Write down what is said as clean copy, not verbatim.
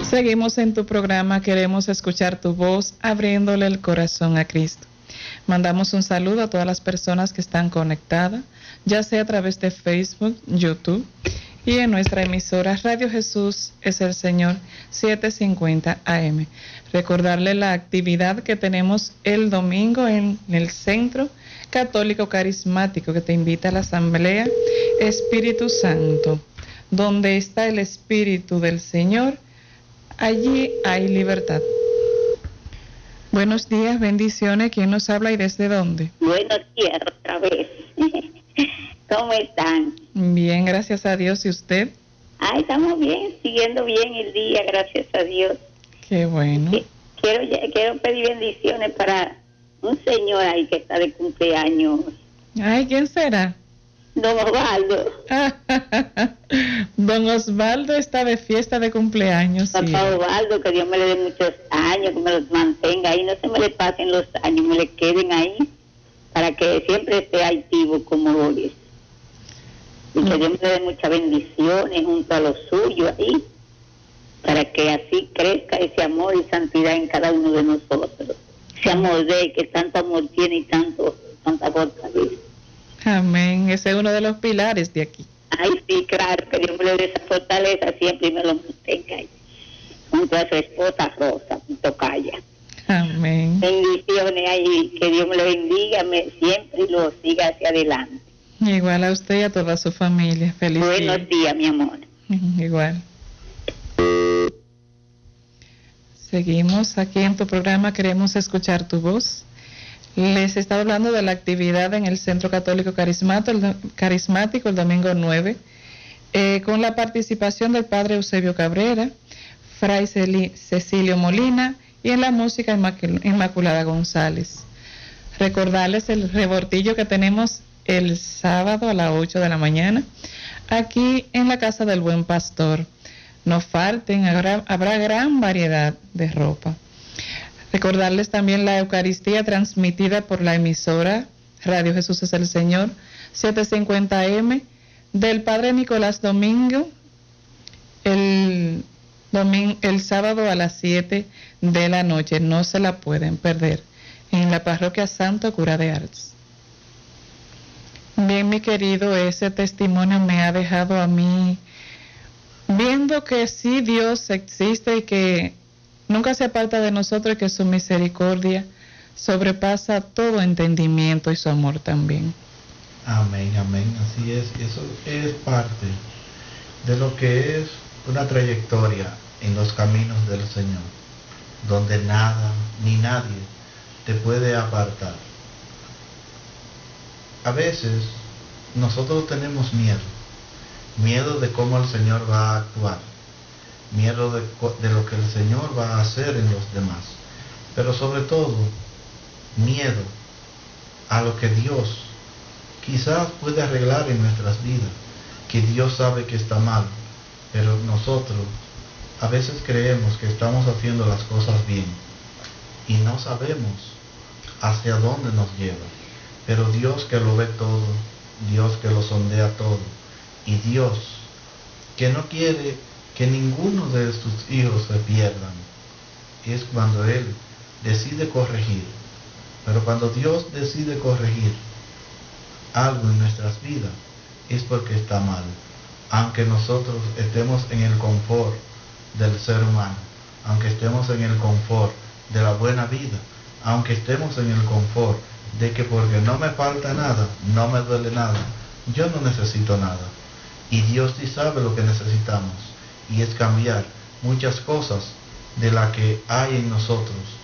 Seguimos en tu programa, queremos escuchar tu voz, abriéndole el corazón a Cristo. Mandamos un saludo a todas las personas que están conectadas, ya sea a través de Facebook, YouTube y en nuestra emisora Radio Jesús es el Señor 750 AM. Recordarle la actividad que tenemos el domingo en el Centro Católico Carismático que te invita a la Asamblea Espíritu Santo, donde está el Espíritu del Señor. Allí hay libertad. Buenos días, bendiciones. ¿Quién nos habla y desde dónde? Buenos días otra vez. ¿Cómo están? Bien, gracias a Dios. ¿Y usted? Estamos bien, siguiendo bien el día, gracias a Dios. Qué bueno. Quiero pedir bendiciones para un señor ahí que está de cumpleaños. Ay, ¿quién será? Don Osvaldo. Don Osvaldo está de fiesta de cumpleaños. Papá sí. Osvaldo, que Dios me le dé muchos años, que me los mantenga ahí, no se me le pasen los años, me le queden ahí, para que siempre esté activo como hoy. Y que Dios me le dé muchas bendiciones junto a los suyos ahí, para que así crezca ese amor y santidad en cada uno de nosotros. Ese amor de él, que tanto amor tiene y tanta fortaleza. Amén. Ese es uno de los pilares de aquí. Ay, sí, claro, que Dios me le dé esa fortaleza siempre y me lo mantenga ahí. Junto a su esposa Rosa, mi tocaya. Amén. Bendiciones ahí, que Dios me lo bendiga siempre y lo siga hacia adelante. Igual a usted y a toda su familia. Feliz día. Buenos días, mi amor. Igual. Seguimos aquí en tu programa, queremos escuchar tu voz. Les estaba hablando de la actividad en el Centro Católico Carismático el domingo 9, con la participación del Padre Eusebio Cabrera, Fray Cecilio Molina y en la música Inmaculada González. Recordarles el rebortillo que tenemos el sábado a las 8 de la mañana, aquí en la Casa del Buen Pastor. No falten, habrá gran variedad de ropa. Recordarles también la Eucaristía transmitida por la emisora Radio Jesús es el Señor 750 AM del Padre Nicolás Domingo el sábado a las 7 de la noche. No se la pueden perder en la parroquia Santo Cura de Ars. Bien, mi querido, ese testimonio me ha dejado a mí viendo que sí Dios existe y que nunca se aparta de nosotros y que su misericordia sobrepasa todo entendimiento y su amor también. Amén, amén, así es. Eso es parte de lo que es una trayectoria en los caminos del Señor, donde nada ni nadie te puede apartar. A veces nosotros tenemos miedo de cómo el Señor va a actuar, miedo de lo que el Señor va a hacer en los demás, pero sobre todo miedo a lo que Dios quizás puede arreglar en nuestras vidas, que Dios sabe que está mal, pero nosotros a veces creemos que estamos haciendo las cosas bien y no sabemos hacia dónde nos lleva, pero Dios que lo ve todo, Dios que lo sondea todo, y Dios que no quiere que ninguno de sus hijos se pierdan, es cuando Él decide corregir. Pero cuando Dios decide corregir algo en nuestras vidas, es porque está mal, aunque nosotros estemos en el confort del ser humano, aunque estemos en el confort de la buena vida, aunque estemos en el confort de que porque no me falta nada, no me duele nada, yo no necesito nada. Y Dios sí sabe lo que necesitamos, y es cambiar muchas cosas de las que hay en nosotros